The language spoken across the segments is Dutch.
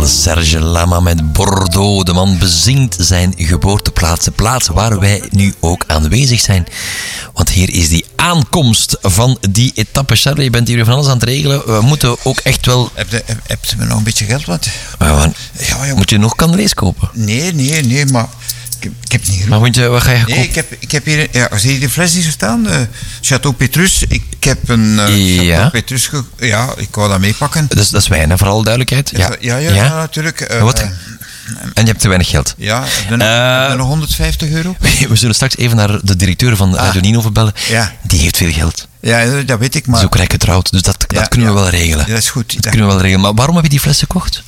Marcel Serge Lama met Bordeaux. De man bezingt zijn geboorteplaats, de plaats waar wij nu ook aanwezig zijn. Want hier is die aankomst van die etappe. Charles, je bent hier van alles aan het regelen. We moeten ook echt wel... Heb je nog een beetje geld, wat? Moet je nog Canelees kopen? Nee, maar... Ik heb niet. Maar wat ga je kopen? Nee, ik heb hier... Ja, zie je de fles die zo staan? Chateau Petrus. Ik heb een Chateau Petrus... Ja, ik wou dat meepakken. Dat is wijn, hè, voor alle duidelijkheid. Ja, natuurlijk. En je hebt te weinig geld. Ja, heb je nog 150 euro? We zullen straks even naar de directeur van Radio Ninove bellen. Ja. Die heeft veel geld. Ja, dat weet ik, maar... Dat is ook rijk getrouwd, dus dat kunnen we wel regelen. Ja, dat is goed. Dat kunnen we wel regelen. Maar waarom heb je die fles gekocht?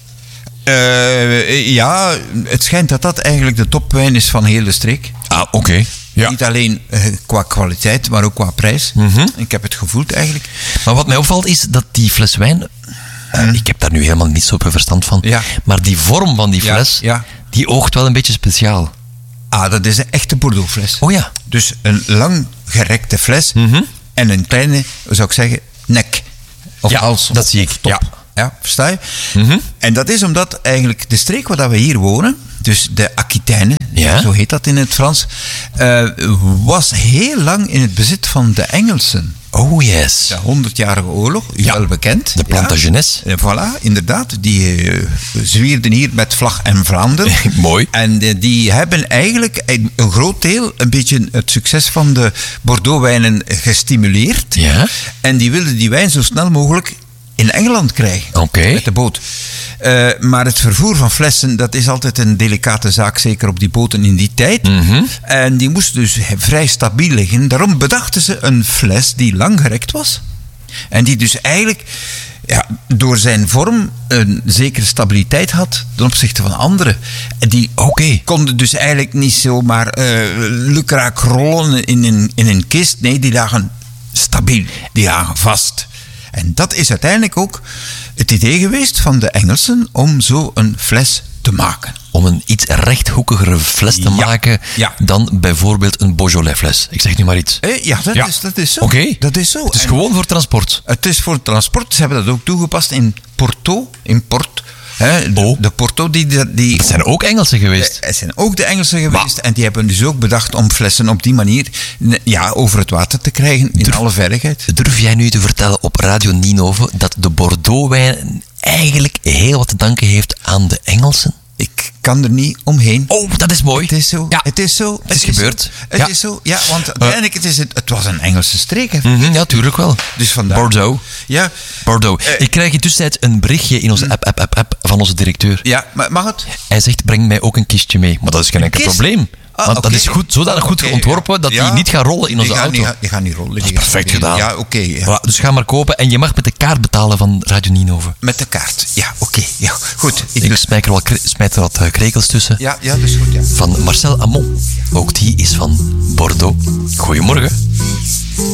Het schijnt dat eigenlijk de topwijn is van heel de streek. Ah, oké. Ja. Niet alleen qua kwaliteit, maar ook qua prijs. Ik heb het gevoeld eigenlijk. Maar wat mij opvalt is dat die fles wijn... ik heb daar nu helemaal niet zoveel verstand van. Ja. Maar die vorm van die fles, die oogt wel een beetje speciaal. Ah, dat is een echte Bordeaux-fles. Oh ja. Dus een lang gerekte fles en een kleine, zou ik zeggen, nek. Of hals. Dat zie ik. Top. Ja, versta je? En dat is omdat eigenlijk de streek waar we hier wonen, dus de Aquitaine, zo heet dat in het Frans, was heel lang in het bezit van de Engelsen. Oh yes. De 100-jarige oorlog, wel bekend. De Plantagenets. Voilà, inderdaad. Die zwierden hier met vlag en Vlaanderen. Mooi. En die hebben eigenlijk een groot deel een beetje het succes van de Bordeaux-wijnen gestimuleerd. Ja. En die wilden die wijn zo snel mogelijk in Engeland krijgen. Oké. Met de boot. Maar het vervoer van flessen, dat is altijd een delicate zaak, zeker op die boten in die tijd. En die moest dus vrij stabiel liggen. Daarom bedachten ze een fles die lang gerekt was. En die dus eigenlijk door zijn vorm een zekere stabiliteit had ten opzichte van andere. Die konden dus eigenlijk niet zomaar lukraak rollen in een kist. Nee, die lagen stabiel. Die lagen vast. En dat is uiteindelijk ook het idee geweest van de Engelsen om zo een fles te maken. Om een iets rechthoekigere fles te maken dan bijvoorbeeld een Beaujolais fles. Ik zeg nu maar iets. Dat is zo. Oké. Dat is zo. Het is gewoon voor transport. Het is voor transport. Ze hebben dat ook toegepast in Porto. In Port. De Porto die... Dat zijn ook Engelsen geweest. Het zijn ook de Engelsen geweest. En die hebben dus ook bedacht om flessen op die manier over het water te krijgen in alle veiligheid. Durf jij nu te vertellen op Radio Ninove dat de Bordeaux-wijn eigenlijk heel wat te danken heeft aan de Engelsen? Ik kan er niet omheen. Oh, dat is mooi. Het is zo. Ja. Het is zo. Het is gebeurd. Het is zo. Ja, want uiteindelijk het was een Engelse streek. Ja, tuurlijk wel. Dus vandaar. Bordeaux. Ja. Bordeaux. Ik krijg in tussentijd een berichtje in onze app van onze directeur. Ja, mag het? Hij zegt, breng mij ook een kistje mee. Maar dat is geen enkel probleem. Want dat is zodanig goed ontworpen dat die niet gaat rollen in onze auto. Die gaat niet rollen. Dat is perfect gedaan. Ja, oké. Voilà, dus ga maar kopen. En je mag met de kaart betalen van Radio Ninove. Met de kaart. Ja, oké. Ja, goed. Ik smijt er wat krekels tussen. Ja, dat is goed. Ja. Van Marcel Amont. Ook die is van Bordeaux. Goedemorgen.